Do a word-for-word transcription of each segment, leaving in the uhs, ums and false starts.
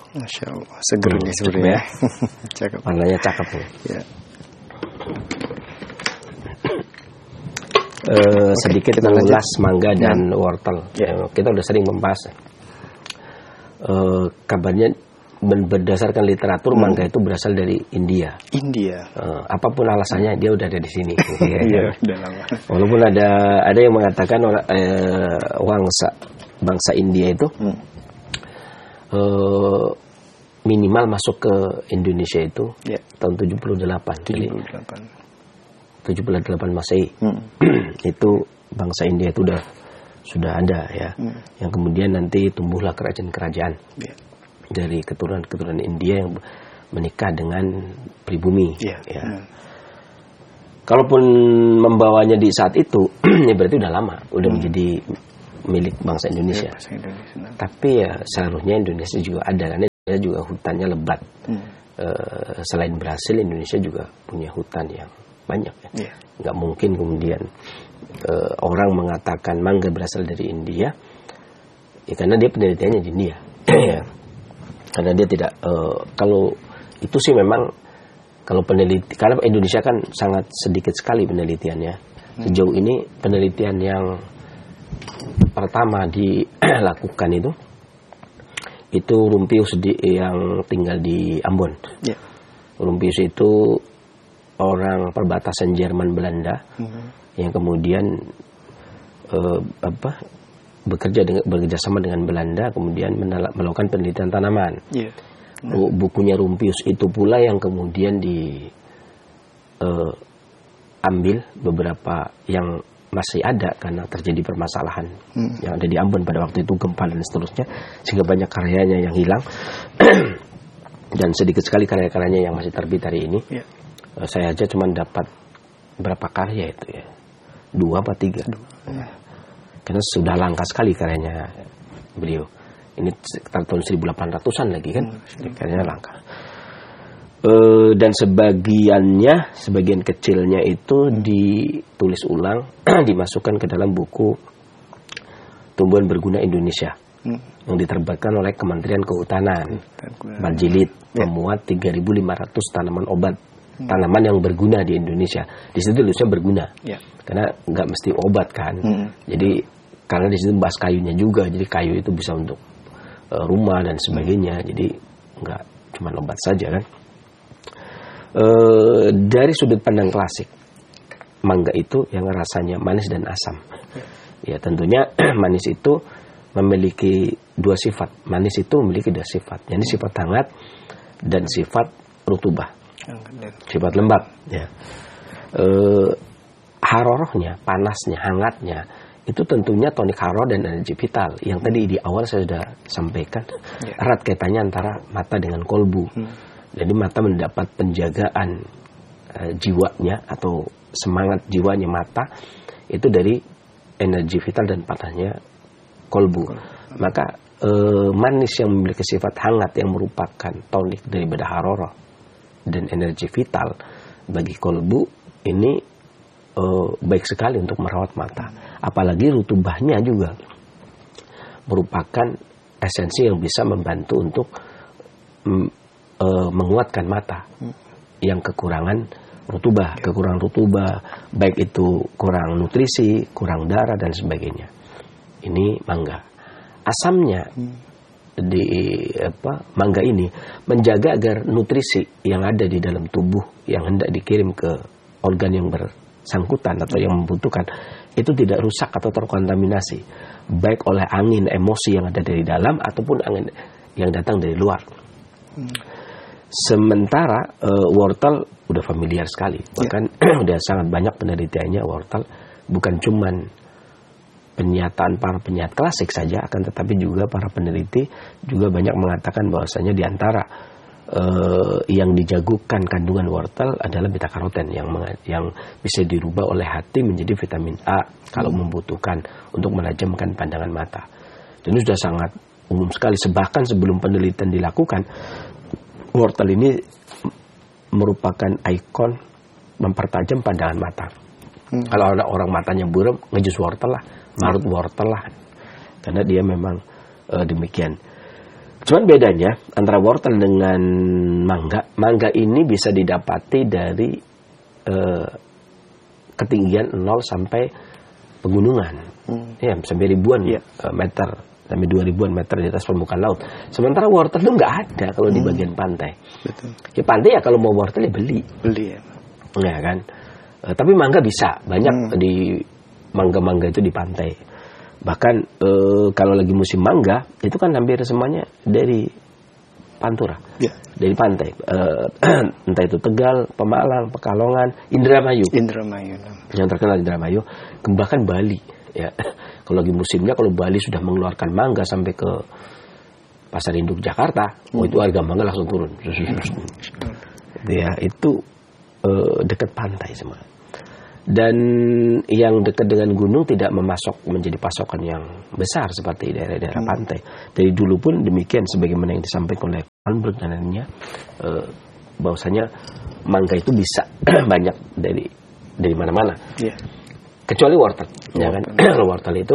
Masya Allah, seger hmm, nih sebenarnya. ya. Cakep. Warnanya cakep nih. Ya. Uh, okay, sedikit mengulas mangga dan hmm. wortel. Yeah. Kita udah sering membahas. Uh, kabarnya berdasarkan literatur hmm. mangga itu berasal dari India. India. Uh, apapun alasannya dia udah ada di sini. Iya, udah lama. Walaupun ada ada yang mengatakan orang uh, wangsa bangsa India itu hmm. uh, minimal masuk ke Indonesia itu yeah. tahun tujuh puluh delapan. tujuh puluh delapan. tujuh puluh delapan Masehi. Hmm. Itu bangsa India itu udah sudah ada ya. Hmm. Yang kemudian nanti tumbuhlah kerajaan-kerajaan yeah. dari keturunan-keturunan India yang menikah dengan pribumi yeah. ya. Hmm. Kalaupun membawanya di saat itu ya berarti udah lama, udah hmm. menjadi milik bangsa Indonesia. Ya, Indonesia. Tapi ya seharusnya Indonesia juga ada, karena Indonesia juga hutannya lebat. Hmm. E, selain Brasil, Indonesia juga punya hutan yang banyak ya. Yeah. Nggak mungkin kemudian e, orang mengatakan mangga berasal dari India ya, karena dia penelitiannya di India. Ya. Karena dia tidak e, kalau itu sih memang kalau peneliti, karena Indonesia kan sangat sedikit sekali penelitiannya. Sejauh ini penelitian yang pertama dilakukan itu itu Rumpius di, yang tinggal di Ambon. Yeah. Rumpius itu orang perbatasan Jerman Belanda mm-hmm. yang kemudian uh, apa bekerja dengan bekerja sama dengan Belanda, kemudian menala, melakukan penelitian tanaman. Yeah. Mm-hmm. Bukunya Rumpius itu pula yang kemudian di uh, ambil beberapa yang masih ada karena terjadi permasalahan hmm. yang ada di Ambon pada waktu itu, gempa dan seterusnya, sehingga banyak karyanya yang hilang dan sedikit sekali karya-karyanya yang masih terbit hari ini. Yeah. Uh, saya aja cuma dapat berapa karya itu ya, dua apa tiga, dua. Yeah. Karena sudah langka sekali karyanya beliau. Ini sekitar tahun seribu delapan ratusan lagi kan, hmm. karyanya langka. Uh, dan sebagiannya, sebagian kecilnya itu ditulis ulang, dimasukkan ke dalam buku Tumbuhan Berguna Indonesia hmm. yang diterbitkan oleh Kementerian Kehutanan. Baljilid ya. Memuat tiga ribu lima ratus tanaman obat, hmm. tanaman yang berguna di Indonesia. Di situ tulisnya berguna, ya. Karena nggak mesti obat kan. Hmm. Jadi karena di situ bahas kayunya juga, jadi kayu itu bisa untuk uh, rumah dan sebagainya. Hmm. Jadi nggak cuma obat saja kan. Uh, dari sudut pandang klasik, mangga itu yang rasanya manis dan asam. Ya tentunya manis itu memiliki dua sifat. Manis itu memiliki dua sifat. Jadi sifat hangat dan sifat rutubah, sifat lembab. Ya. Uh, harorohnya, panasnya, hangatnya itu tentunya tonik haror dan energi vital. Yang tadi di awal saya sudah sampaikan erat kaitannya antara mata dengan kolbu. Hmm. Jadi mata mendapat penjagaan uh, jiwanya atau semangat jiwanya mata itu dari energi vital dan panasnya kolbu. Maka uh, manis yang memiliki sifat hangat yang merupakan tonik daripada haroroh dan energi vital bagi kolbu ini uh, baik sekali untuk merawat mata. Apalagi rutubahnya juga merupakan esensi yang bisa membantu untuk mm, Uh, menguatkan mata hmm. yang kekurangan rutubah, ya. kekurangan rutubah, baik itu kurang nutrisi, kurang darah dan sebagainya. Ini mangga. Asamnya hmm. di apa mangga ini menjaga agar nutrisi yang ada di dalam tubuh yang hendak dikirim ke organ yang bersangkutan atau yang membutuhkan itu tidak rusak atau terkontaminasi, baik oleh angin emosi yang ada dari dalam ataupun angin yang datang dari luar. Hmm. Sementara uh, wortel udah familiar sekali, bahkan yeah. udah sangat banyak penelitiannya wortel, bukan cuman penyataan para penyahat klasik saja, akan tetapi juga para peneliti juga banyak mengatakan bahwasanya di antara uh, yang dijagokan kandungan wortel adalah beta karoten yang yang bisa dirubah oleh hati menjadi vitamin A kalau hmm. membutuhkan untuk menajamkan pandangan mata. Dan ini sudah sangat umum sekali, bahkan sebelum penelitian dilakukan. Wortel ini merupakan ikon mempertajam pandangan mata. Hmm. Kalau ada orang matanya buram, ngejus wortel lah, marut wortel lah, karena dia memang uh, demikian. Cuman bedanya antara wortel dengan mangga, mangga ini bisa didapati dari uh, ketinggian nol sampai pegunungan, hmm. ya sampai ribuan yeah. uh, meter, sampai dua ribuan meter di atas permukaan laut. Sementara wortel itu nggak ada kalau hmm. di bagian pantai. Betul. Ya pantai ya kalau mau wortel ya beli, beli ya, ya kan. Uh, tapi mangga bisa banyak hmm. di mangga-mangga itu di pantai. Bahkan uh, kalau lagi musim mangga itu kan hampir semuanya dari Pantura, ya. Dari pantai, uh, entah itu Tegal, Pemalang, Pekalongan, Indramayu, Indramayu, yang terkenal Indramayu, bahkan Bali, ya. Kalau lagi musimnya, kalau Bali sudah mengeluarkan mangga sampai ke pasar induk Jakarta, hmm. oh itu harga mangga langsung turun, ya itu uh, dekat pantai semua. Dan yang dekat dengan gunung tidak memasok menjadi pasokan yang besar seperti daerah-daerah hmm. pantai. Dari dulu pun demikian, sebagaimana yang disampaikan oleh Alberg dan lainnya, eh, bahwasanya mangga itu bisa banyak dari dari mana-mana, yeah. kecuali wortel, ya kan? Wortel itu,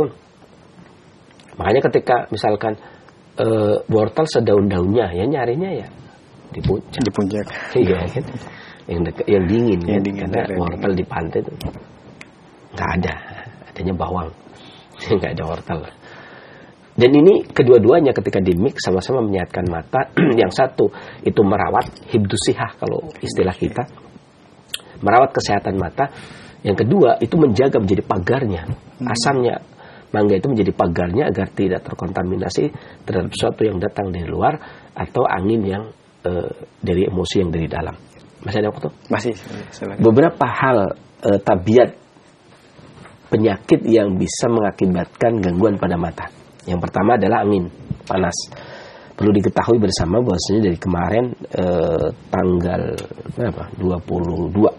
makanya ketika misalkan eh, wortel sedaun-daunnya, ya nyarinya ya di puncak, di puncak, iya kan? Yang dekat, yang dingin, yang kan? dingin Karena wortel di pantai itu nggak ada, adanya bawang, nggak ada wortel. Dan ini kedua-duanya ketika di mix sama-sama menyehatkan mata. Yang satu itu merawat hibdusihah kalau istilah kita, merawat kesehatan mata. Yang kedua itu menjaga menjadi pagarnya, asamnya mangga itu menjadi pagarnya agar tidak terkontaminasi terhadap sesuatu yang datang dari luar atau angin yang uh, dari emosi yang dari dalam. Masih ada waktu? Masih. Beberapa hal e, tabiat penyakit yang bisa mengakibatkan gangguan pada mata. Yang pertama adalah angin panas. Perlu diketahui bersama bahwasanya dari kemarin e, tanggal berapa? dua puluh dua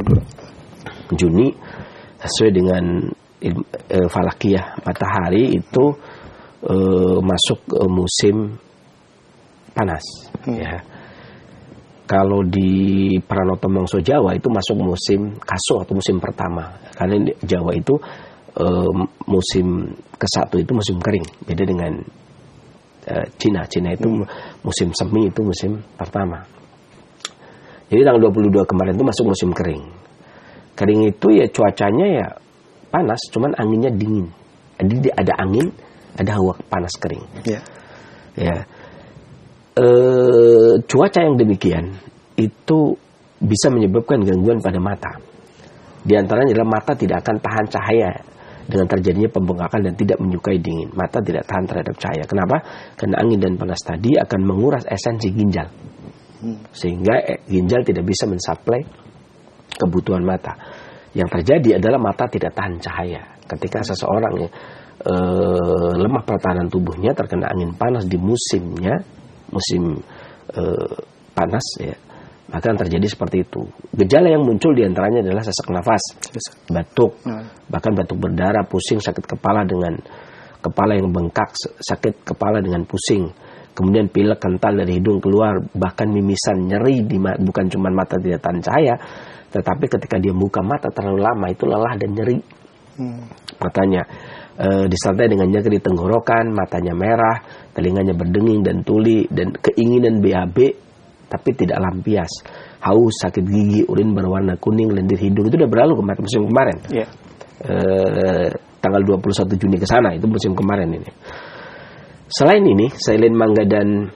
Juni sesuai dengan e, falakiyah matahari itu e, masuk e, musim panas, hmm. ya. Kalau di Pranoto Mangso Jawa itu masuk musim kaso atau musim pertama. Karena di Jawa itu e, musim kesatu itu musim kering. Beda dengan e, Cina. Cina itu hmm. musim semi itu musim pertama. Jadi tanggal dua puluh dua kemarin itu masuk musim kering. Kering itu ya cuacanya ya panas, cuman anginnya dingin. Jadi ada angin, ada hawa panas kering. Yeah. Ya. E, cuaca yang demikian itu bisa menyebabkan gangguan pada mata. Di antaranya adalah mata tidak akan tahan cahaya dengan terjadinya pembengkakan dan tidak menyukai dingin. Mata tidak tahan terhadap cahaya. Kenapa? Karena angin dan panas tadi akan menguras esensi ginjal, sehingga ginjal tidak bisa mensuplai kebutuhan mata. Yang terjadi adalah mata tidak tahan cahaya. Ketika seseorang yang e, lemah pertahanan tubuhnya terkena angin panas di musimnya, musim e, panas ya, maka terjadi seperti itu. Gejala yang muncul diantaranya adalah sesak nafas, batuk, bahkan batuk berdarah, pusing, sakit kepala dengan kepala yang bengkak, sakit kepala dengan pusing, kemudian pilek kental dari hidung keluar, bahkan mimisan, nyeri, di, bukan cuma mata tidak tahan cahaya, tetapi ketika dia buka mata terlalu lama itu lelah dan nyeri. Hmm. Matanya e, disertai dengan nyeri di tenggorokan, matanya merah, telinganya berdenging dan tuli, dan keinginan B A B tapi tidak lampias, haus, sakit gigi, urin berwarna kuning, lendir hidung. Itu udah berlalu kemarin, musim kemarin. Yeah. E, tanggal dua puluh satu Juni ke sana, itu musim kemarin ini. Selain ini, selain mangga dan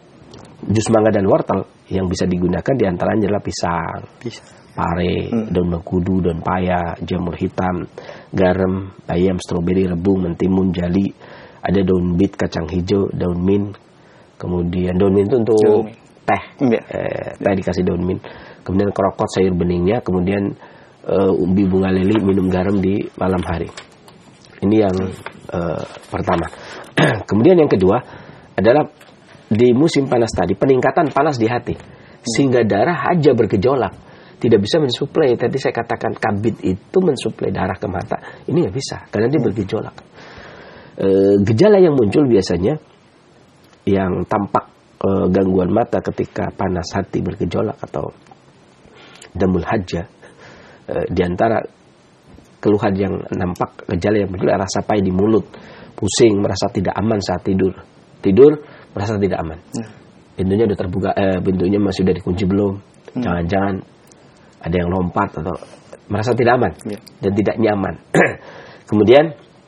jus mangga dan wortel yang bisa digunakan diantaranya adalah pisang, pisang. pare, hmm. daun mengkudu, daun paya, jamur hitam, garam, bayam, stroberi, rebung, mentimun, jali, ada daun bit, kacang hijau, daun mint, kemudian daun mint itu untuk daun teh, ya. eh, teh dikasih daun mint, kemudian krokot, sayur beningnya, kemudian uh, umbi bunga lili, minum garam di malam hari. Ini yang uh, pertama. Kemudian yang kedua adalah di musim panas tadi peningkatan panas di hati, sehingga darah aja bergejolak, tidak bisa mensuplai. Tadi saya katakan kabit itu mensuplai darah ke mata, ini nggak bisa karena dia bergejolak. E, gejala yang muncul biasanya yang tampak e, gangguan mata ketika panas hati bergejolak atau damul hajjah, e, diantara keluhan yang nampak, gejala yang muncul rasa pahit di mulut, pusing, merasa tidak aman saat tidur, tidur merasa tidak aman. Hmm. Pintunya udah terbuka, eh, pintunya masih udah dikunci belum? Hmm. Jangan-jangan ada yang lompat atau merasa tidak aman yeah. dan tidak nyaman. Kemudian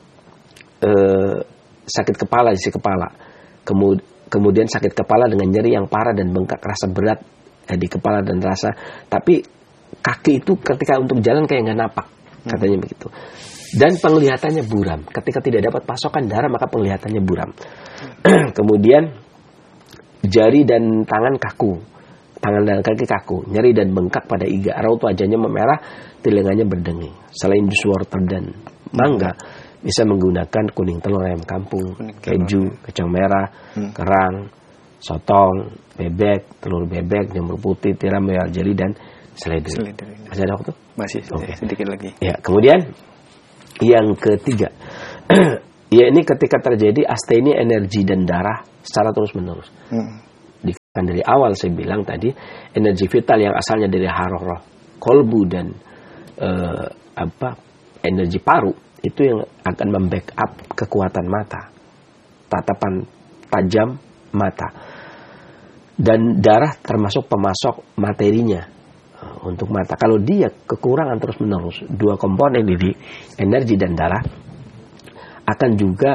eh, sakit kepala, isi kepala. Kemud- kemudian sakit kepala dengan nyeri yang parah dan bengkak, rasa berat eh, di kepala dan rasa. Tapi kaki itu ketika untuk jalan kayak nggak napak, hmm. katanya begitu. Dan penglihatannya buram. Ketika tidak dapat pasokan darah maka penglihatannya buram. Kemudian jari dan tangan kaku, tangan dan kaki kaku, nyeri dan bengkak pada iga, raut wajahnya memerah, telinganya berdenging. Selain jus wortel dan mangga, bisa menggunakan kuning telur ayam kampung, keju, kacang merah, hmm. kerang, sotong, bebek, telur bebek, jamur putih, tiram, royal jelly dan seledri. Masih ada waktu? Masih, okay. sedikit lagi. Ya, kemudian yang ketiga, ya ini ketika terjadi astenia energi dan darah secara terus menerus. Hmm. Kan dari awal saya bilang tadi, energi vital yang asalnya dari haroroh, kolbu dan uh, apa energi paru itu yang akan membackup kekuatan mata, tatapan tajam mata, dan darah termasuk pemasok materinya uh, untuk mata. Kalau dia kekurangan terus menerus dua komponen ini, energi dan darah, akan juga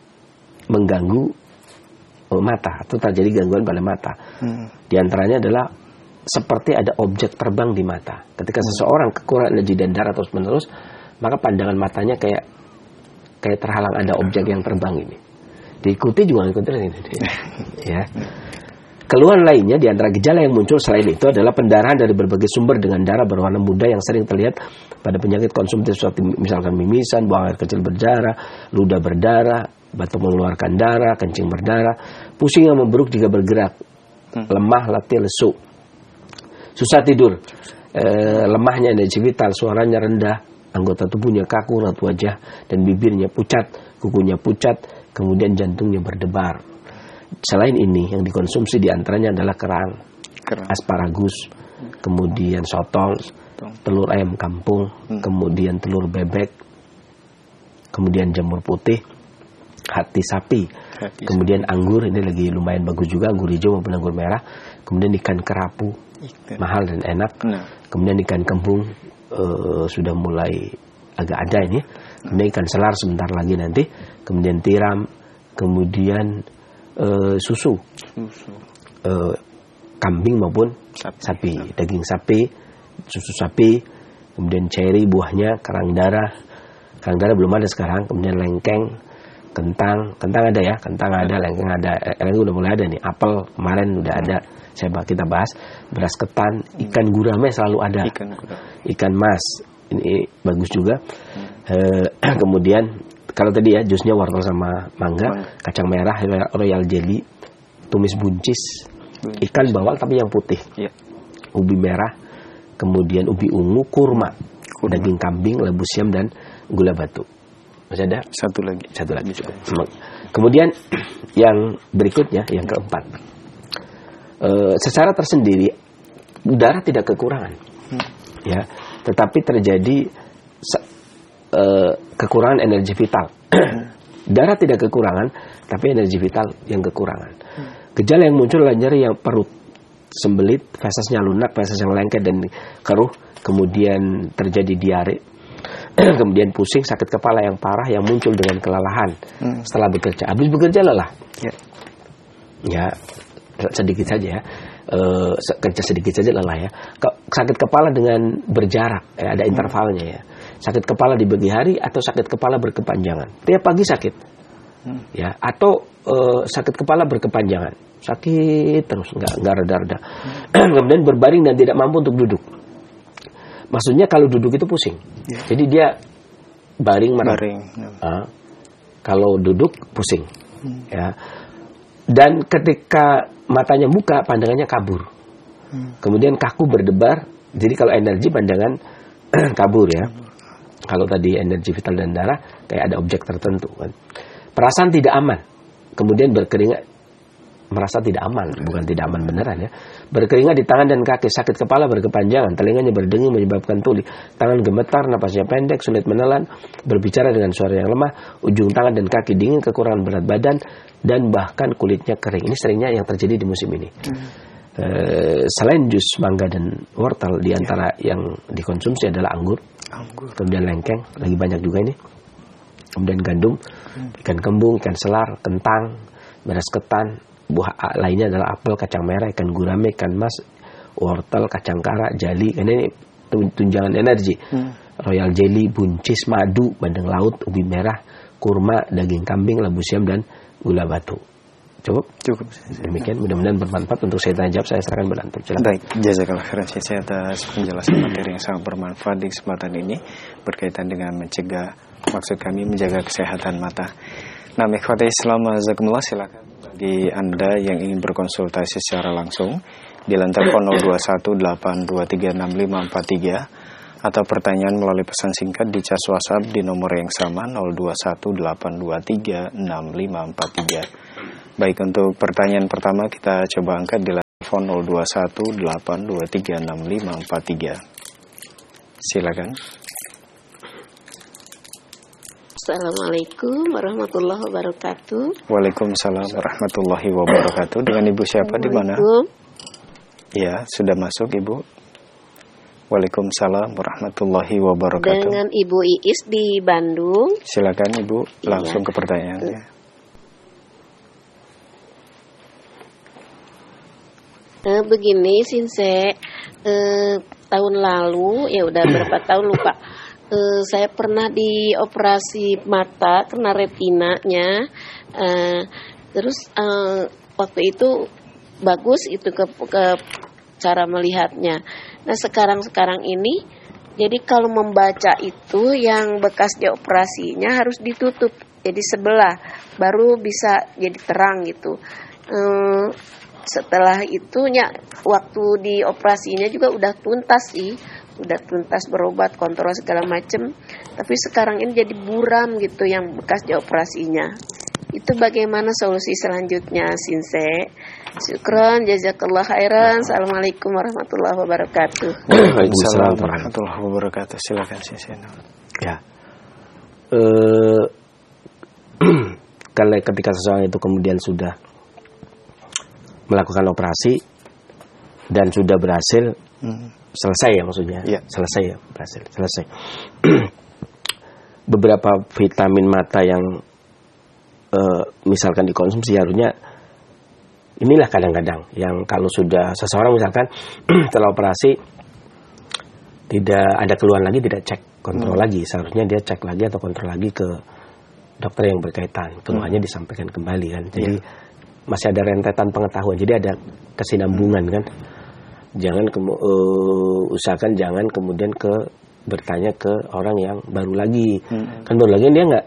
mengganggu mata atau terjadi gangguan pada mata. Hmm. Di antaranya adalah seperti ada objek terbang di mata. Ketika hmm. seseorang kekurangan energi dan darah terus menerus, maka pandangan matanya kayak kayak terhalang ada objek yang terbang ini. Diikuti juga ikuti ini. Ya. Keluhan lainnya di antara gejala yang muncul selain itu adalah pendarahan dari berbagai sumber dengan darah berwarna muda yang sering terlihat pada penyakit konsumtif seperti misalkan mimisan, buang air kecil berdarah, ludah berdarah, batuk mengeluarkan darah, kencing berdarah, pusing yang memburuk jika bergerak, hmm. lemah, letih, lesu, susah tidur, e, lemahnya energi vital, suaranya rendah, anggota tubuhnya kaku, raut wajah dan bibirnya pucat, kukunya pucat, kemudian jantungnya berdebar. Selain ini yang dikonsumsi diantaranya adalah kerang, kerang. asparagus, hmm. kemudian sotong, telur ayam kampung, hmm. kemudian telur bebek, kemudian jamur putih, hati sapi, hati kemudian sapi. Anggur, ini lagi lumayan bagus juga, anggur hijau maupun anggur merah, kemudian ikan kerapu, ikan. mahal dan enak, nah. kemudian ikan kembung uh, sudah mulai agak ada ini, kemudian ikan selar sebentar lagi nanti, kemudian tiram, kemudian uh, susu, susu. Uh, kambing maupun sapi. sapi, daging sapi, susu sapi, kemudian ceri buahnya, karang darah, karang darah belum ada sekarang, kemudian lengkeng, kentang, kentang ada ya, kentang ada, lengkeng ada, lengkeng udah mulai ada nih, apel kemarin udah ada, saya kita bahas, beras ketan, ikan gurame selalu ada, ikan, ikan mas, ini bagus juga, hmm. e, kemudian kalau tadi ya jusnya wortel sama mangga, mangga. kacang merah, royal jelly, tumis buncis, hmm. ikan bawal tapi yang putih, ya. ubi merah, kemudian ubi ungu, kurma, kurma. daging kambing, labu siam dan gula batu. Masih ada? Satu lagi. Satu lagi cukup. Kemudian yang berikutnya, yang keempat. E, secara tersendiri, darah tidak kekurangan. Hmm. Ya, tetapi terjadi se, e, kekurangan energi vital. Darah tidak kekurangan, tapi energi vital yang kekurangan. Hmm. Gejala yang muncul adalah nyeri yang perut, sembelit, fesesnya lunak, feses yang lengket dan keruh, kemudian terjadi diare. Kemudian pusing, sakit kepala yang parah yang muncul dengan kelelahan hmm. setelah bekerja. Habis bekerja lelah, ya, ya sedikit saja ya, e, kerja sedikit saja lelah ya. Sakit kepala dengan berjarak, ya, ada intervalnya ya. Sakit kepala di pagi hari atau sakit kepala berkepanjangan. Tiap pagi sakit, hmm. ya, atau e, sakit kepala berkepanjangan, sakit terus, nggak nggak reda-reda. Hmm. Kemudian berbaring dan tidak mampu untuk duduk. Maksudnya kalau duduk itu pusing, ya. Jadi dia baring merem. Baring. Ya. Nah, kalau duduk pusing, hmm. ya. Dan ketika matanya buka, pandangannya kabur. Hmm. Kemudian kaku berdebar. Jadi kalau energi pandangan kabur ya. Hmm. Kalau tadi energi vital dan darah kayak ada objek tertentu kan. Perasaan tidak aman. Kemudian berkeringat merasa tidak aman, bukan tidak aman beneran ya. Berkeringat di tangan dan kaki, sakit kepala berkepanjangan, telinganya berdengung menyebabkan tuli, tangan gemetar, napasnya pendek, sulit menelan, berbicara dengan suara yang lemah, ujung tangan dan kaki dingin, kekurangan berat badan, dan bahkan kulitnya kering. Ini seringnya yang terjadi di musim ini. Hmm. E, selain jus mangga dan wortel, di antara ya. yang dikonsumsi adalah anggur, anggur, kemudian lengkeng, lagi banyak juga ini, kemudian gandum, hmm. ikan kembung, ikan selar, kentang, beras ketan. Buah lainnya adalah apel, kacang merah, ikan gurame, ikan mas, wortel, kacang kara, jali. Karena ini tunjangan energi. Hmm. Royal jelly, buncis, madu, bandeng laut, ubi merah, kurma, daging kambing, labu siam, dan gula batu. Cukup? Cukup. Demikian, mudah-mudahan bermanfaat. Untuk saya tanya jawab, saya serahkan berlanjut. Baik, jazakallah khairan saya atas penjelasan materi yang sangat bermanfaat di kesempatan ini berkaitan dengan mencegah, maksud kami menjaga kesehatan mata. Nah, ikhwati Islam, jazakumullah, silakan bagi Anda yang ingin berkonsultasi secara langsung di line telepon nol dua satu delapan dua tiga enam lima empat tiga atau pertanyaan melalui pesan singkat di cas WhatsApp di nomor yang sama nol dua satu delapan dua tiga enam lima empat tiga. Baik, untuk pertanyaan pertama kita coba angkat di line telepon nol dua satu delapan dua tiga enam lima empat tiga. Silakan. Assalamualaikum warahmatullahi wabarakatuh. Waalaikumsalam warahmatullahi wabarakatuh. Dengan Ibu siapa, di mana? Ya, sudah masuk Ibu. Waalaikumsalam warahmatullahi wabarakatuh. Dengan Ibu Iis di Bandung. Silakan Ibu, langsung ya. ke pertanyaannya. Eh, begini, Sinse, eh, tahun lalu, ya udah berapa tahun lupa. Uh, saya pernah dioperasi mata kena retinanya, uh, terus uh, waktu itu bagus itu ke, ke cara melihatnya. Nah sekarang sekarang ini, jadi kalau membaca itu yang bekas dioperasinya harus ditutup, jadi sebelah baru bisa jadi terang gitu. Uh, setelah itunya waktu dioperasinya juga udah tuntas sih. Udah tuntas berobat, kontrol segala macem. Tapi sekarang ini jadi buram gitu yang bekas dioperasinya. Itu bagaimana solusi selanjutnya, Sinse? Syukron, jazakallah khairan. Assalamualaikum warahmatullahi wabarakatuh. Waalaikumsalam warahmatullahi wabarakatuh. Silakan, Sinse. Ya. Uh, kalau ketika seseorang itu kemudian sudah melakukan operasi dan sudah berhasil, hmm. selesai ya maksudnya, ya. selesai ya berhasil, selesai. Beberapa vitamin mata yang uh, misalkan dikonsumsi harusnya, inilah kadang-kadang yang kalau sudah seseorang misalkan setelah operasi tidak ada keluhan lagi, tidak cek kontrol hmm. lagi, seharusnya dia cek lagi atau kontrol lagi ke dokter yang berkaitan, keluhannya hmm. disampaikan kembali kan. Jadi ya. masih ada rentetan pengetahuan, jadi ada kesinambungan kan. Jangan kemu, uh, usahakan jangan kemudian ke bertanya ke orang yang baru lagi, hmm. kan baru lagi dia nggak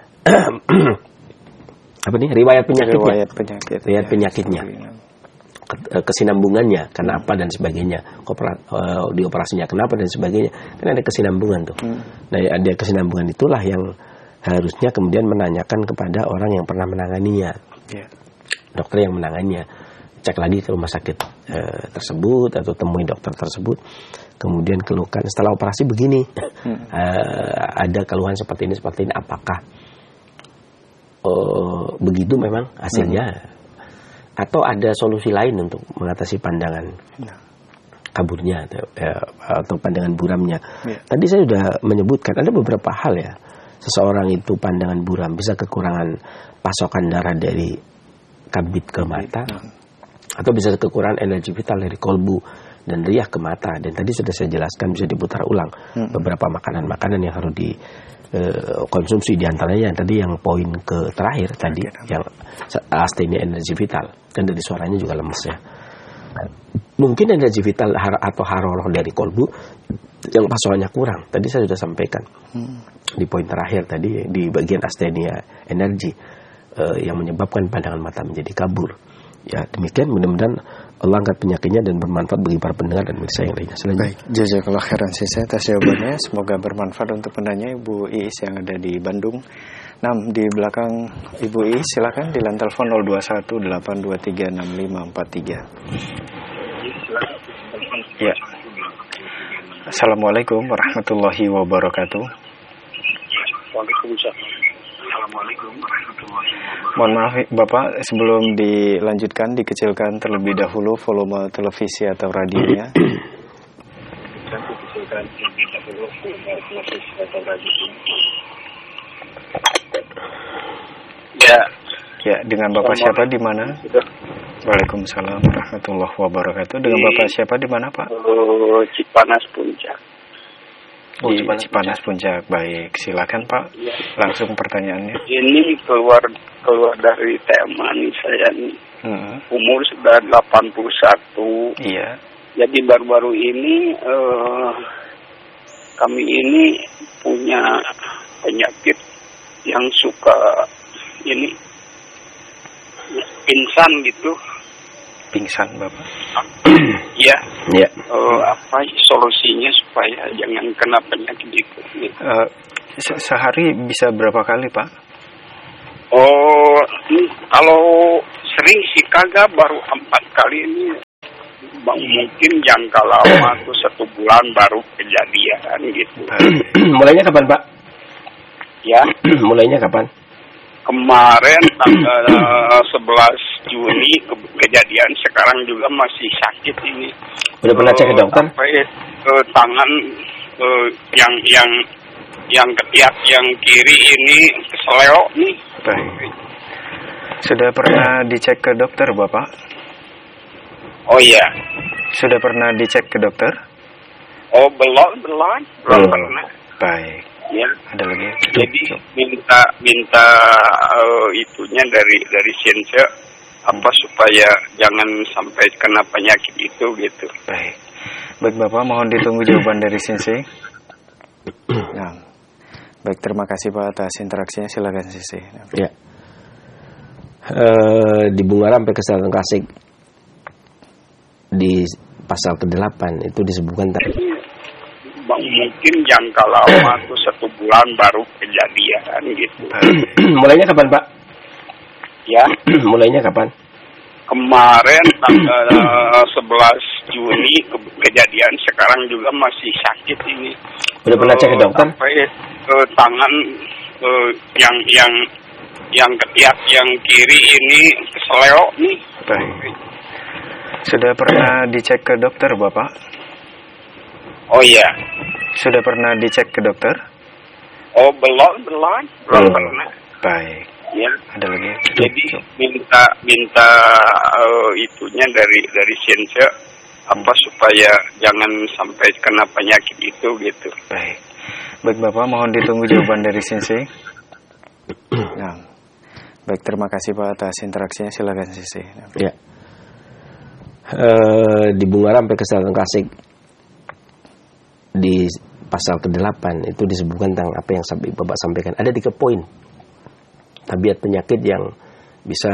apa nih riwayat penyakitnya, riwayat penyakit, riwayat ya, penyakitnya, kesinambungannya, karena apa dan sebagainya, Kopera, uh, di operasinya kenapa dan sebagainya, kan ada kesinambungan tuh. Hmm. Nah ada kesinambungan itulah yang harusnya kemudian menanyakan kepada orang yang pernah menanganinya. Yeah. Dokter yang menangannya, cek lagi ke rumah sakit e, tersebut atau temui dokter tersebut, kemudian keluhkan setelah operasi begini, hmm. e, ada keluhan seperti ini seperti ini, apakah e, begitu memang hasilnya, hmm. atau ada solusi lain untuk mengatasi pandangan nah. kaburnya atau, e, atau pandangan buramnya. Yeah. Tadi saya sudah menyebutkan ada beberapa hal ya, seseorang itu pandangan buram bisa kekurangan pasokan darah dari kabit ke mata, atau bisa kekurangan energi vital dari kolbu dan riah ke mata. Dan tadi sudah saya jelaskan, bisa diputar ulang hmm. beberapa makanan-makanan yang harus dikonsumsi, uh, diantaranya yang tadi yang poin ke terakhir tadi okay. yang astenia energi vital, kan dari suaranya juga lemes ya. Mungkin energi vital atau haroroh dari kolbu yang pasokannya kurang, tadi saya sudah sampaikan hmm. di poin terakhir tadi di bagian astenia energi yang menyebabkan pandangan mata menjadi kabur. Ya demikian, mudah-mudahan Allah angkat penyakitnya dan bermanfaat bagi para pendengar dan pemirsa yang lainnya. Selanjutnya. Baik, jazakallah khairan saya atas jawabannya. Semoga bermanfaat untuk penanya Ibu Iis yang ada di Bandung. Nah, di belakang Ibu I, silakan di line telepon nol dua satu delapan dua tiga enam lima empat tiga. Ya. Assalamualaikum warahmatullahi wabarakatuh. Waalaikumsalam. Assalamualaikum warahmatullahi wabarakatuh. Mohon maaf Bapak, sebelum dilanjutkan dikecilkan terlebih dahulu volume televisi atau radionya. Dikecilkan terlebih dahulu volume televisi atau radionya. Ya. Ya, dengan Bapak siapa di mana? Waalaikumsalam warahmatullahi wabarakatuh. Dengan Bapak siapa di mana, Pak? Oh, Cipanas Puncak. Di Cipanas, Cipanas Puncak. Baik, silakan Pak. Ya. Langsung pertanyaannya. Ini keluar keluar dari tema nih saya nih. Hmm. Umur sudah delapan puluh satu. Iya. Jadi baru-baru ini uh, kami ini punya penyakit yang suka ini pingsan gitu. Pingsan Bapak. Ya. Ya. Uh, apa solusinya supaya jangan kena penyakit itu? Gitu. Uh, se- sehari bisa berapa kali Pak? Oh, ini kalau sering sih kagak, baru empat kali ini. Bang, mungkin jangka lama tuh satu bulan baru kejadian gitu. Mulainya kapan Pak? Ya. Mulainya kapan? Kemarin tanggal sebelas Juni ke- kejadian, sekarang juga masih sakit ini. Udah pernah cek ke dokter? Sampai uh, tangan uh, yang yang yang ketiak yang kiri ini keseleo nih. Baik. Sudah pernah dicek ke dokter Bapak? Oh iya. Sudah pernah dicek ke dokter? Oh belum belum belum Hmm. pernah. Baik. Ya. Ada lagi? Jadi minta minta uh, itunya dari dari Sinse apa supaya jangan sampai kena penyakit itu gitu. Baik. Baik Bapak, mohon ditunggu jawaban dari Sensei. Nah. Baik, terima kasih Pak atas interaksinya. Silakan Sensei. Ya. Uh, di Bungaram sampai ke Selatan Klasik di pasal kedelapan itu disebutkan tadi. Bang, mungkin jangka lama tuh satu bulan baru kejadian gitu. Mulainya kapan Pak? Ya. Mulainya kapan? Kemarin tanggal sebelas Juni ke- kejadian, sekarang juga masih sakit ini. Udah pernah cek ke dokter? Sampai uh, tangan uh, yang yang yang ketiak yang kiri ini keseleo nih. Baik. Sudah pernah dicek ke dokter Bapak? Oh iya. Sudah pernah dicek ke dokter? Oh belum belum belum Hmm. pernah. Baik. Ya. Ada lagi? Jadi minta minta uh, itunya dari dari Sinse apa supaya jangan sampai kena penyakit itu gitu. Baik. Baik Bapak, mohon ditunggu jawaban dari Sensei. Nah. Baik, terima kasih Pak atas interaksinya. Silakan Sensei. Ya. Uh, di Bungaram sampai ke Selatan Klasik di pasal kedelapan itu disebutkan tentang apa yang sampai Bapak sampaikan. Ada tiga poin tabiat penyakit yang bisa